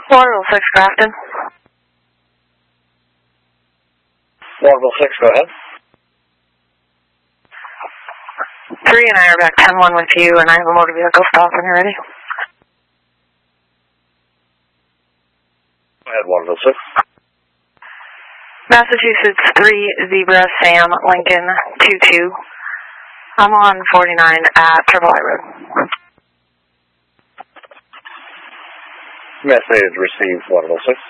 Waterville 6, Grafton. Waterville 6, go ahead. 3 and I are back 10-1 with you, and I have a motor vehicle stop when you're ready. Go ahead, Waterville 6. Massachusetts 3, Zebra, Sam, Lincoln 22. I'm on 49 at Triple I Road. Message received, Waterville 6.